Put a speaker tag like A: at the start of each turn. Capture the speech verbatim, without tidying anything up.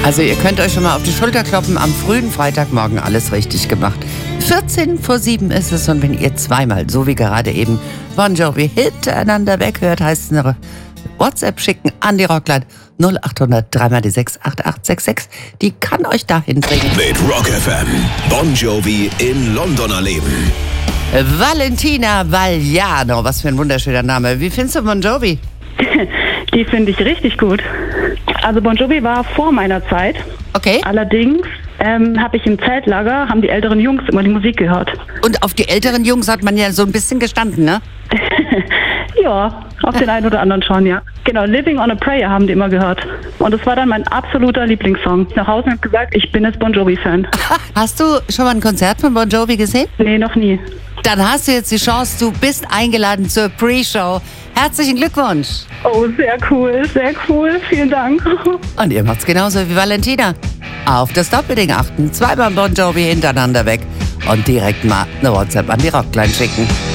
A: Also ihr könnt euch schon mal auf die Schulter kloppen, am frühen Freitagmorgen alles richtig gemacht. vierzehn vor sieben ist es und wenn ihr zweimal, so wie gerade eben, Bon Jovi hintereinander weghört, heißt es eine WhatsApp schicken an die Rockline null acht hundert drei mal die sechs acht acht sechs sechs. Die kann euch dahin bringen.
B: Mit Rock F M. Bon Jovi in London erleben.
A: Valentina Vagliano, was für ein wunderschöner Name. Wie findest du Bon Jovi?
C: Die finde ich richtig gut. Also Bon Jovi war vor meiner Zeit.
A: Okay.
C: Allerdings ähm, habe ich im Zeltlager, haben die älteren Jungs immer die Musik gehört.
A: Und auf die älteren Jungs hat man ja so ein bisschen gestanden, ne?
C: Ja, auf den einen oder anderen schon, ja. Genau, Living on a Prayer haben die immer gehört. Und das war dann mein absoluter Lieblingssong. Nach Hause habe gesagt, ich bin jetzt Bon Jovi-Fan.
A: Hast du schon mal ein Konzert von Bon Jovi gesehen?
C: Nee, noch nie.
A: Dann hast du jetzt die Chance, du bist eingeladen zur Pre-Show. Herzlichen Glückwunsch.
C: Oh, sehr cool, sehr cool. Vielen Dank.
A: Und ihr macht's genauso wie Valentina. Auf das Doppelding achten, zweimal Bon Jovi hintereinander weg und direkt mal eine WhatsApp an die Rockline schicken.